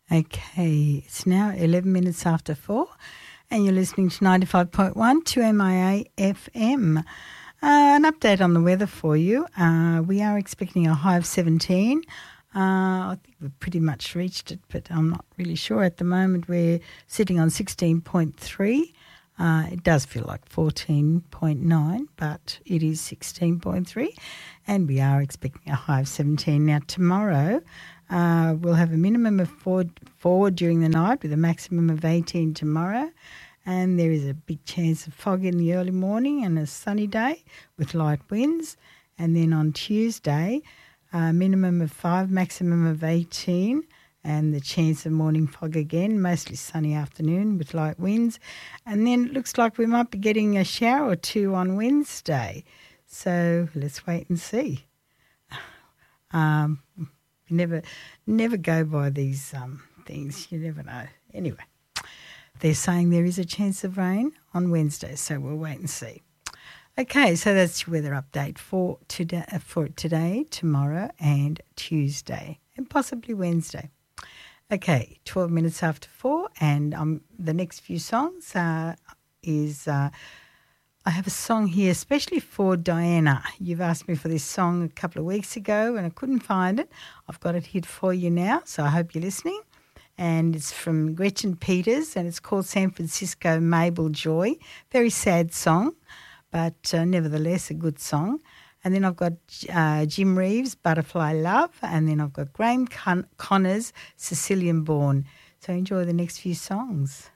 Okay, it's now 11 minutes after 4 and you're listening to 95.1 2MIA FM. An update on the weather for you. We are expecting a high of 17. I think we've pretty much reached it, but I'm not really sure at the moment. We're sitting on 16.3. It does feel like 14.9, but it is 16.3, and we are expecting a high of 17. Now, tomorrow we'll have a minimum of 4 during the night with a maximum of 18 tomorrow, and there is a big chance of fog in the early morning and a sunny day with light winds. And then on Tuesday, a minimum of 5, maximum of 18, and the chance of morning fog again, mostly sunny afternoon with light winds. And then it looks like we might be getting a shower or two on Wednesday. So let's wait and see. Never go by these things. You never know. Anyway, they're saying there is a chance of rain on Wednesday, so we'll wait and see. Okay, so that's your weather update for today, tomorrow and Tuesday, and possibly Wednesday. Okay, 12 minutes after 4, and the next few songs I have a song here especially for Diana. You've asked me for this song a couple of weeks ago and I couldn't find it. I've got it here for you now, so I hope you're listening. And it's from Gretchen Peters, and it's called San Francisco Mabel Joy. Very sad song, but nevertheless a good song. And then I've got Jim Reeves, Butterfly Love, and then I've got Graham Connor's Sicilian Born. So enjoy the next few songs.